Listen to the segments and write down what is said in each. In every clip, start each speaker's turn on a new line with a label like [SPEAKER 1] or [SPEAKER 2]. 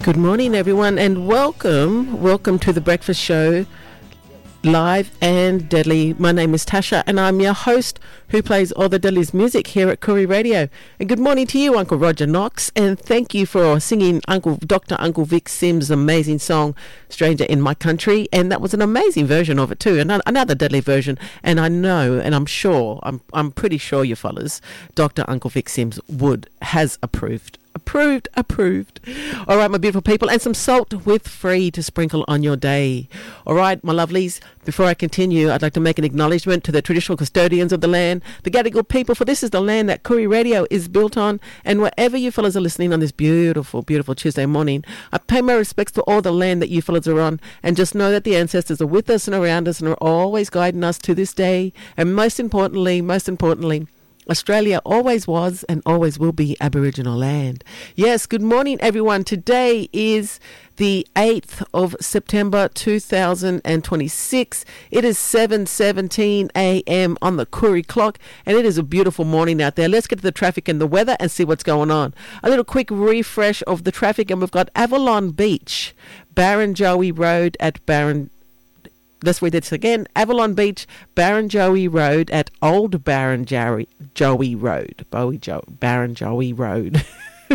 [SPEAKER 1] Good morning, everyone, and welcome to the Breakfast Show, live and deadly. My name is Tasha, and I'm your host who plays all the deadliest music here at Koori Radio. And good morning to you, Uncle Roger Knox, and thank you for singing Dr. Uncle Vic Sims' amazing song, Stranger in My Country, and that was an amazing version of it too, another deadly version, and I know, and I'm sure, I'm pretty sure you fellas, Dr. Uncle Vic Sims has approved. Approved. All right, my beautiful people, and some salt with free to sprinkle on your day. All right, my lovelies, before I continue, I'd like to make an acknowledgement to the traditional custodians of the land, the Gadigal people, for this is the land that Koori Radio is built on, and wherever you fellas are listening on this beautiful, beautiful Tuesday morning, I pay my respects to all the land that you fellas are on, and just know that the ancestors are with us and around us and are always guiding us to this day, and most importantly, Australia always was and always will be Aboriginal land. Yes, good morning, everyone. Today is the 8th of September 2026. It is 7:17 a.m. on the Koori clock, and it is a beautiful morning out there. Let's get to the traffic and the weather and see what's going on. A little quick refresh of the traffic, and we've got Avalon Beach, Barrenjoey Road at Let's read this again. Avalon Beach, Barrenjoey Road at Old Barrenjoey Road. Barrenjoey Road.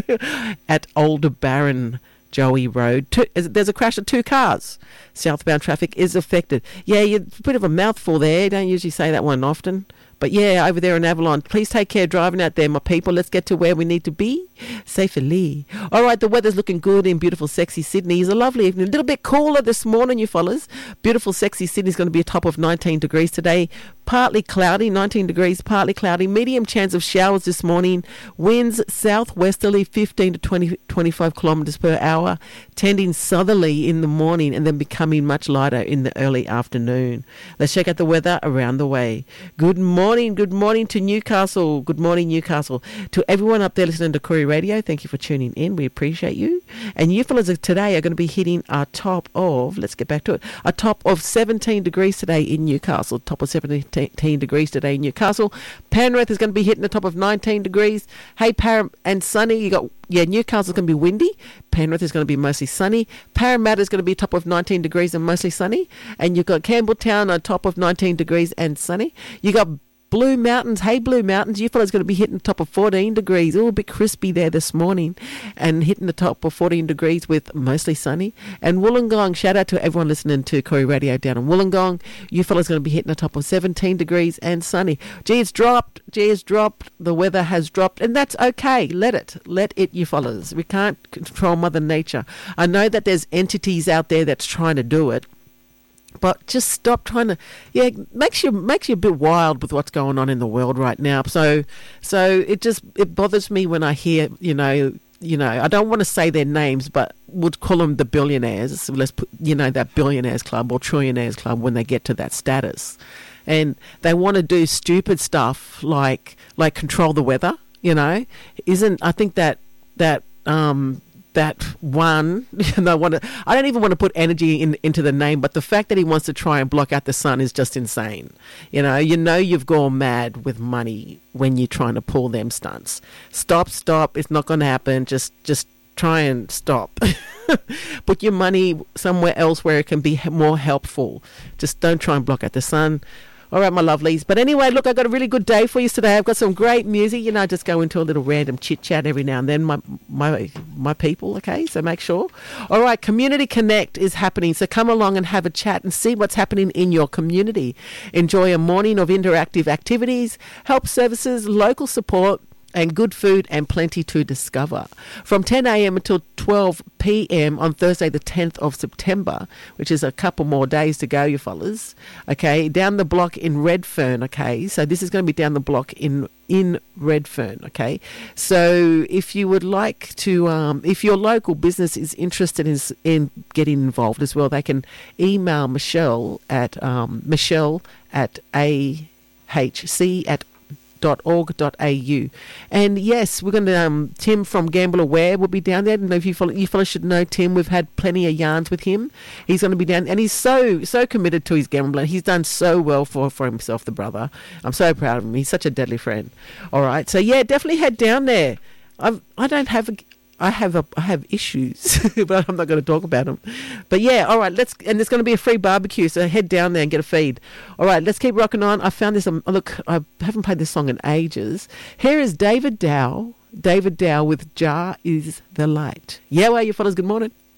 [SPEAKER 1] At Old Barrenjoey Road. There's a crash of two cars. Southbound traffic is affected. Yeah, you're a bit of a mouthful there. Don't usually say that one often. But yeah, over there in Avalon, please take care driving out there, my people. Let's get to where we need to be safely. All right, the weather's looking good in beautiful, sexy Sydney. It's a lovely evening. A little bit cooler this morning, you fellas. Beautiful, sexy Sydney's going to be a top of 19 degrees today. Partly cloudy, 19 degrees, partly cloudy. Medium chance of showers this morning. Winds southwesterly, 15 to 25 kilometres per hour. Tending southerly in the morning and then becoming much lighter in the early afternoon. Let's check out the weather around the way. Good morning to Newcastle. Good morning, Newcastle. To everyone up there listening to Koori Radio, thank you for tuning in. We appreciate you. And you fellas today are going to be hitting a top of, let's get back to it, a top of 17 degrees today in Newcastle. Top of 17 degrees today in Newcastle. Penrith is going to be hitting the top of 19 degrees. Hey, and sunny. Newcastle's going to be windy. Penrith is going to be mostly sunny. Parramatta is going to be top of 19 degrees and mostly sunny. And you've got Campbelltown on top of 19 degrees and sunny. You got Blue Mountains, Blue Mountains, you fellas going to be hitting the top of 14 degrees. A bit crispy there this morning and hitting the top of 14 degrees with mostly sunny. And Wollongong, shout out to everyone listening to Koori Radio down in Wollongong. You fellas going to be hitting the top of 17 degrees and sunny. It's dropped. The weather has dropped, and that's okay. Let it, you fellas. We can't control Mother Nature. I know that there's entities out there that's trying to do it. But just stop trying to. Yeah, makes you a bit wild with what's going on in the world right now. So it bothers me when I hear I don't want to say their names, but would call them the billionaires. So let's put that billionaires club or trillionaires club when they get to that status, and they want to do stupid stuff like control the weather. I think that one, I don't even want to put energy into the name, but the fact that he wants to try and block out the sun is just insane. You've gone mad with money when you're trying to pull them stunts. Stop. It's not going to happen. Just try and stop. Put your money somewhere else where it can be more helpful. Just don't try and block out the sun. All right, my lovelies. But anyway, look, I've got a really good day for you today. I've got some great music. I just go into a little random chit-chat every now and then, my people, okay? So make sure. All right, Community Connect is happening. So come along and have a chat and see what's happening in your community. Enjoy a morning of interactive activities, help services, local support, and good food and plenty to discover. From 10 a.m. until 12 p.m. on Thursday the 10th of September, which is a couple more days to go, you fellas. Okay, down the block in Redfern, okay? So this is going to be down the block in Redfern, okay? So if you would like to, if your local business is interested in getting involved as well, they can email Michelle at ahc@org.au. And yes, we're going to Tim from Gamble Aware will be down there. I don't know if you fellas should know Tim. We've had plenty of yarns with him. He's going to be down, and he's so committed to his gambling. He's done so well for himself, the brother. I'm so proud of him. He's such a deadly friend. All right, so yeah, definitely head down there. I I have issues, but I'm not going to talk about them. But yeah, all right, and there's going to be a free barbecue, so head down there and get a feed. All right, let's keep rocking on. I found this, look, I haven't played this song in ages. Here is David Dow with Jah is the Light. Yeah, well, you fellas, good morning.